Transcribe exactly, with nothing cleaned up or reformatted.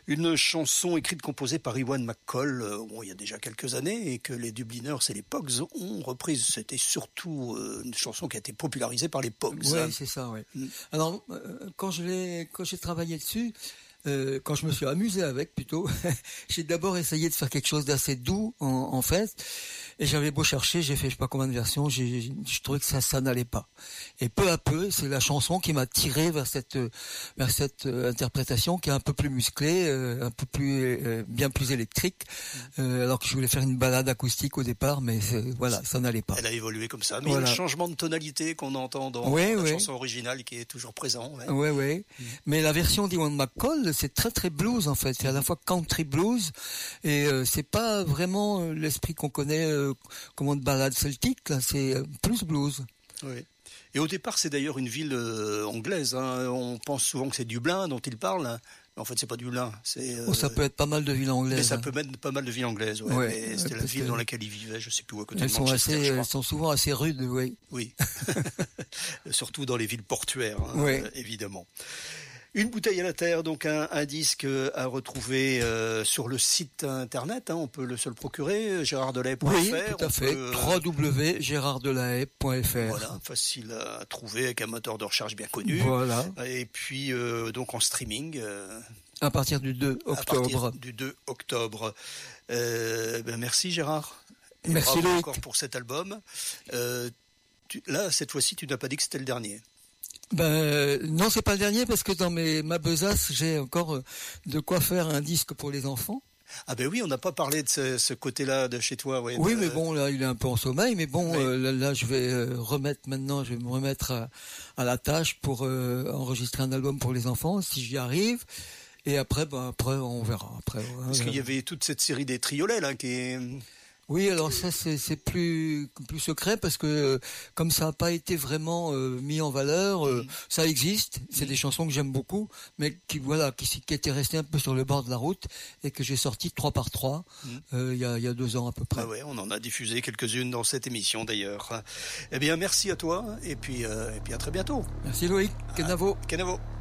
Une chanson écrite, composée par Ewan MacColl, euh, bon, il y a déjà quelques années, et que les Dubliners et les Pogues ont reprise. C'était surtout euh, une chanson qui a été popularisée par les Pogues. Oui, c'est ça, oui. Mm. Alors, euh, quand je l'ai, quand j'ai travaillé dessus, euh, quand je me suis amusé avec, plutôt, j'ai d'abord essayé de faire quelque chose d'assez doux, en, en fait. Et j'avais beau chercher, j'ai fait je sais pas combien de versions, j'ai, je trouvais que ça, ça n'allait pas. Et peu à peu, c'est la chanson qui m'a tiré vers cette, vers cette euh, interprétation qui est un peu plus musclée, euh, un peu plus, euh, bien plus électrique. Euh, alors que je voulais faire une balade acoustique au départ, mais voilà, ça n'allait pas. Elle a évolué comme ça. Mais voilà. Il y a le changement de tonalité qu'on entend dans ouais, la ouais. chanson originale qui est toujours présent. Ouais, ouais. ouais. Mmh. Mais la version d'Ewan MacColl, c'est très très blues en fait. C'est à la fois country blues et euh, c'est pas vraiment euh, l'esprit qu'on connaît. Euh, comment de balade celtique, là, c'est plus blues. Oui. Et au départ, c'est d'ailleurs une ville euh, anglaise. Hein. On pense souvent que c'est Dublin dont il parle, hein. Mais en fait, c'est pas Dublin. C'est, euh... oh, ça peut être pas mal de villes anglaises. Mais ça hein. peut être pas mal de villes anglaises. Ouais. Ouais, mais c'était ouais, la ville que... dans laquelle il vivait. Je sais plus où, à côté elles de sont Manchester. assez, elles sont souvent assez rudes, oui. Oui. Surtout dans les villes portuaires, hein, ouais. euh, évidemment. Une bouteille à la terre, donc un, un disque à retrouver euh, sur le site internet, hein, on peut le se le procurer, gérard delahaye point f r. Oui, tout à fait, peut, w w w point gérard delahaye point f r. Voilà, facile à trouver avec un moteur de recherche bien connu. Voilà. Et puis euh, donc en streaming. Euh, à partir du deux octobre. À partir du deux octobre. Euh, ben merci Gérard. Et merci Loïc. Encore pour cet album. Euh, tu, là, cette fois-ci, tu n'as pas dit que c'était le dernier. Ben non, c'est pas le dernier parce que dans mes ma besace, j'ai encore de quoi faire un disque pour les enfants. Ah ben oui, on n'a pas parlé de ce, ce côté-là de chez toi. Ouais, oui, de... mais bon, là, il est un peu en sommeil, mais bon, oui. euh, là, là, je vais euh, remettre maintenant, je vais me remettre à, à la tâche pour euh, enregistrer un album pour les enfants, si j'y arrive. Et après, ben après, on verra. Après, parce hein, qu'il y avait toute cette série des triolets là qui est... Oui, alors ça c'est, c'est plus plus secret parce que euh, comme ça n'a pas été vraiment euh, mis en valeur, euh, mmh. ça existe. C'est mmh. des chansons que j'aime beaucoup, mais qui voilà qui, qui étaient restées un peu sur le bord de la route et que j'ai sorties trois par trois il mmh. euh, y a il y a deux ans à peu près. Ah ouais, on en a diffusé quelques-unes dans cette émission d'ailleurs. Eh bien, merci à toi et puis euh, et puis à très bientôt. Merci Loïc. Kenavo. Ah, Kenavo.